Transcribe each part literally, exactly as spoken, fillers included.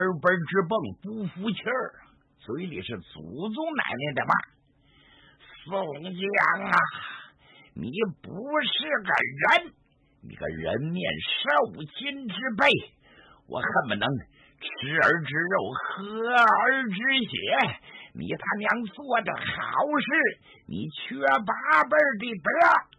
本直蹦不服气儿，嘴里是祖宗奶奶的骂：“宋江啊，你不是个人，你个人面兽心之辈，我恨不能吃儿之肉，喝儿之血。你他娘做的好事，你缺八辈的德。”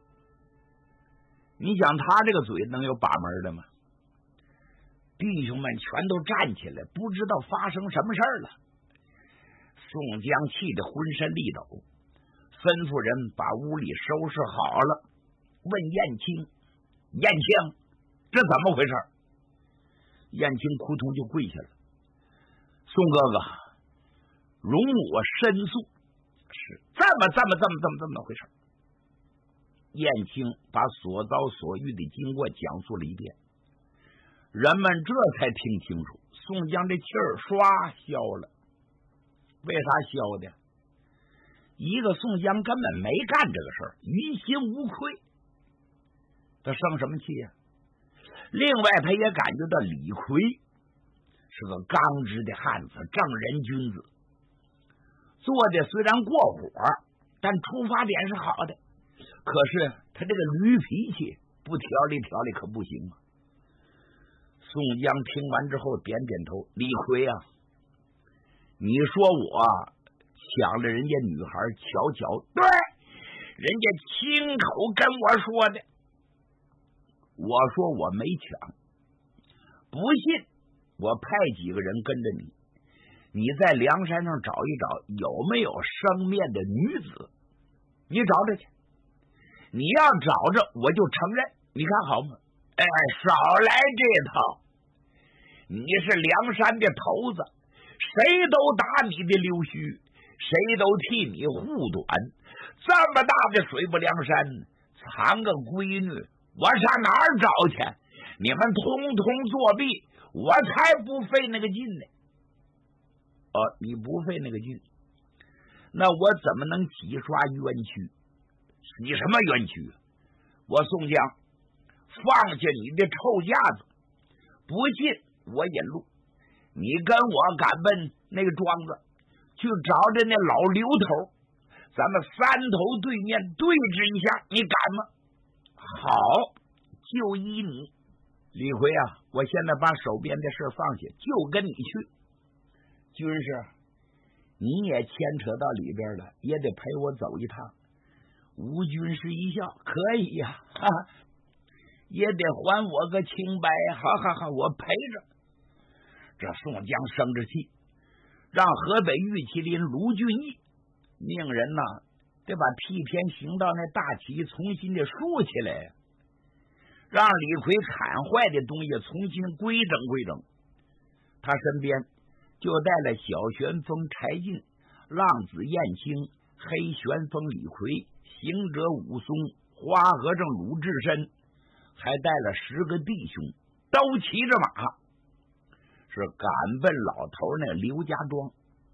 你想他这个嘴能有把门的吗？弟兄们全都站起来，不知道发生什么事儿了。宋江气得浑身力抖，吩咐人把屋里收拾好了，问燕青：“燕青，这怎么回事？”燕青扑通就跪下了：“宋哥哥，容我申诉，是这么这么这么这么这么回事。”燕青把所遭所遇的经过讲述了一遍，人们这才听清楚，宋江这气儿唰消了。为啥消的？一个宋江根本没干这个事儿，于心无愧，他生什么气呀、啊？另外他也感觉到李逵是个刚直的汉子，正人君子，做的虽然过火，但出发点是好的。可是他这个驴脾气不调理调理可不行啊。宋江听完之后点点头：“李逵啊，你说我抢了人家女孩，巧巧对，人家亲口跟我说的。我说我没抢，不信我派几个人跟着你，你在梁山上找一找有没有生面的女子，你找着去。你要找着，我就承认，你看好吗？哎，少来这套！你是梁山的头子，谁都打你的溜须，谁都替你护短。这么大的水泊梁山，藏个闺女，我上哪儿找去？你们通通作弊，我才不费那个劲呢！哦，你不费那个劲，那我怎么能洗刷冤屈？你什么冤屈？我宋江放下你的臭架子，不信我引路，你跟我赶奔那个庄子，去找着那老刘头，咱们三头对面对峙一下，你敢吗？好，就依你。李逵啊，我现在把手边的事放下，就跟你去。军师，你也牵扯到里边了，也得陪我走一趟。吴军师一笑：“可以呀、啊，哈哈，也得还我个清白，哈哈哈，我陪着。”这宋江生着气，让河北玉麒麟卢俊义命人呐，得把替天行道那大旗重新的竖起来，让李逵砍坏的东西重新规整规整。他身边就带了小旋风柴进、浪子燕青、黑旋风李逵、行者武松、花和尚鲁智深，还带了十个弟兄，都骑着马，是赶奔老头那刘家庄。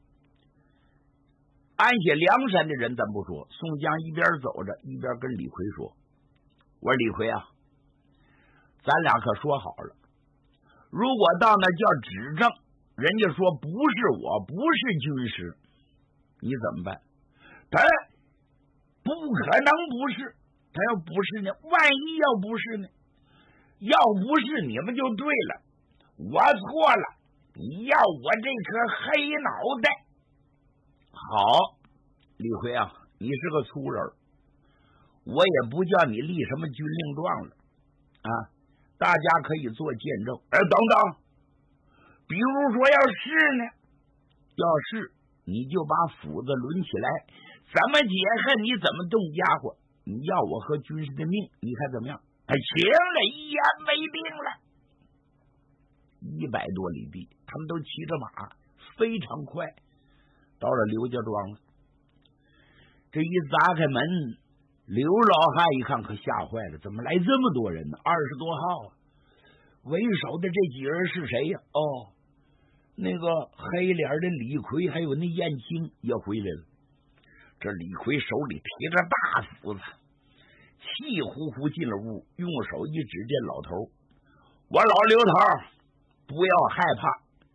安下梁山的人咱不说，宋江一边走着一边跟李逵说：“我说李逵啊，咱俩可说好了，如果到那叫指证，人家说不是我，不是军师，你怎么办？”他不可能不是，他要不是呢，万一要不是呢？要不是你们就对了，我错了，你要我这颗黑脑袋。好，李逵啊，你是个粗人，我也不叫你立什么军令状了啊，大家可以做见证。哎，等等，比如说要是呢，要是你就把斧子抡起来，怎么解恨你怎么动家伙，你要我和军师的命，你看怎么样？哎，行了，一言为定了。一百多里地，他们都骑着马，非常快，到了刘家庄了。这一砸开门，刘老汉一看可吓坏了，怎么来这么多人呢？二十多号啊！为首的这几人是谁呀？哦，那个黑脸的李逵，还有那燕青也回来了。这李逵手里提着大斧子，气呼呼进了屋，用手一指这老头：“我老刘头，不要害怕，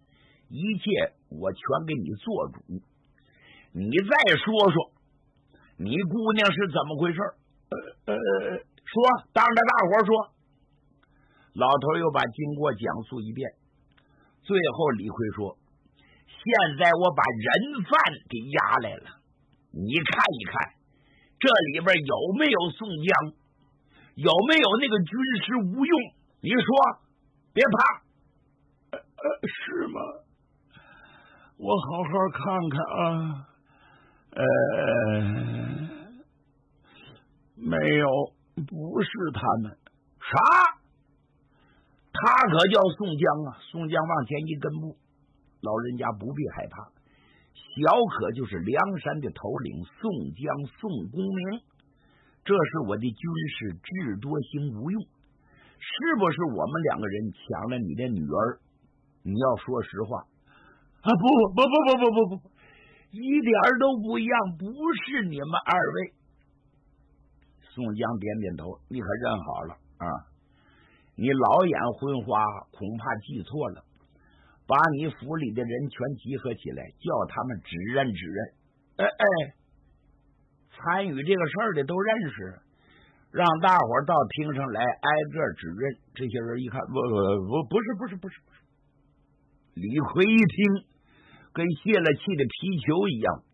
一切我全给你做主。你再说说，你姑娘是怎么回事？呃呃，说，当着大伙说。老头又把经过讲述一遍，最后李逵说：“现在我把人犯给押来了，你看一看，这里边有没有宋江，有没有那个军师吴用？你说，别怕。呃”呃，是吗？我好好看看啊。呃，没有，不是他们。啥？他可叫宋江啊！宋江往前一跟步，老人家不必害怕，小可就是梁山的头领宋江宋公明，这是我的军师智多星吴用，是不是我们两个人抢了你的女儿？你要说实话啊！不不不不不不不，一点都不一样，不是你们二位。宋江点点头，你可认好了啊！你老眼昏花，恐怕记错了。把你府里的人全集合起来，叫他们指认指认。哎哎，参与这个事儿的都认识，让大伙儿到厅上来挨个指认。这些人一看，不不不是不是不是不是。李逵一听，跟泄了气的皮球一样，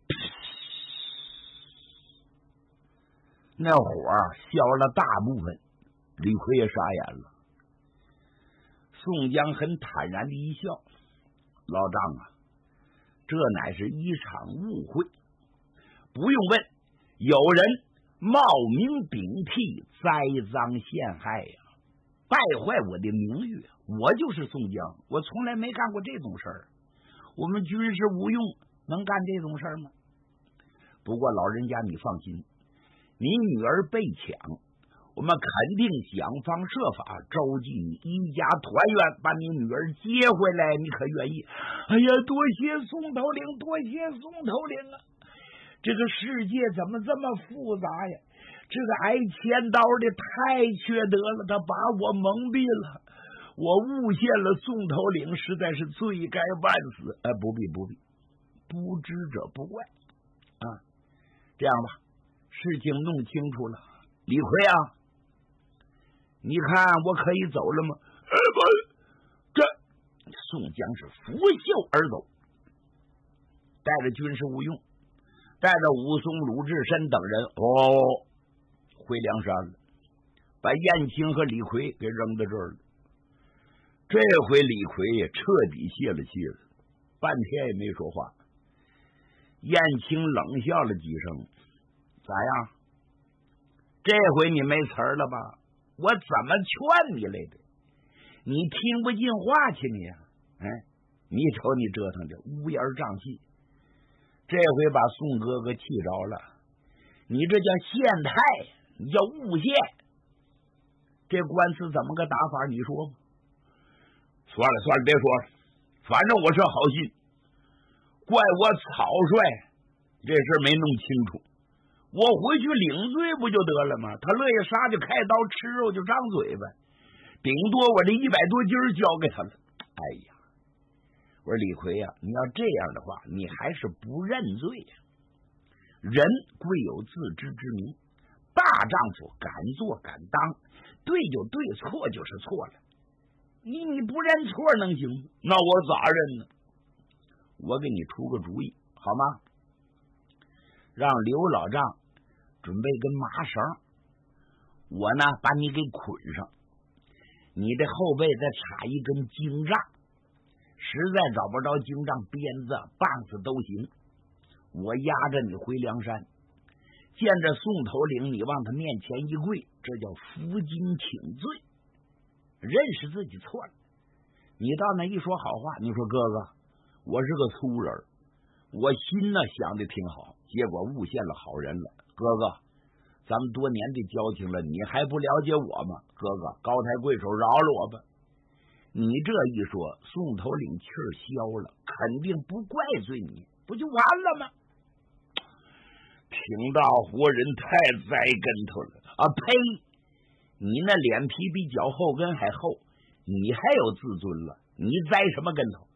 那火消了大部分。李逵也傻眼了。宋江很坦然的一笑：“老丈啊，这乃是一场误会，不用问，有人冒名顶替，栽赃陷害呀、啊，败坏我的名誉。我就是宋江，我从来没干过这种事儿。我们军师吴用能干这种事儿吗？不过老人家你放心，你女儿被抢，我们肯定想方设法召集你一家团圆，把你女儿接回来，你可愿意？”哎呀，多谢宋头领，多谢宋头领啊！这个世界怎么这么复杂呀？这个挨千刀的太缺德了，他把我蒙蔽了，我诬陷了宋头领，实在是罪该万死。哎，不必不必，不知者不怪啊！这样吧，事情弄清楚了，李逵啊，你看我可以走了吗？呃不，这宋江是拂袖而走，带着军师吴用，带着武松、鲁智深等人，哦，回梁山了，把燕青和李逵给扔到这儿了。这回李逵也彻底泄了气了，半天也没说话。燕青冷笑了几声：“咋样？这回你没词儿了吧？我怎么劝你来的？你听不进话去你呀、啊！哎，你瞅你折腾的乌烟瘴气，这回把宋哥哥气着了。你这叫陷害，你叫诬陷，这官司怎么个打法？你说吧。算了算了，别说了，反正我是好心，怪我草率，这事没弄清楚。我回去领罪不就得了吗？他乐意杀就开刀，吃肉就张嘴巴，顶多我这一百多斤交给他了。哎呀，我说李逵呀、啊，你要这样的话，你还是不认罪呀、啊。人贵有自知之明，大丈夫敢做敢当，对就对，错就是错了。你你不认错能行？那我咋认呢？我给你出个主意好吗？让刘老丈准备根麻绳，我呢把你给捆上，你的后背再插一根荆杖，实在找不着荆杖，鞭子棒子都行。我压着你回梁山，见着宋头领，你往他面前一跪，这叫负荆请罪，认识自己错了。你到那一说好话，你说哥哥，我是个粗人，我心呢想的挺好，结果诬陷了好人了。哥哥，咱们多年的交情了，你还不了解我吗？哥哥，高抬贵手，饶了我吧。你这一说，宋头领气儿消了，肯定不怪罪你，不就完了吗？挺大活人太栽跟头了啊！呸！你那脸皮比脚后跟还厚，你还有自尊了？你栽什么跟头？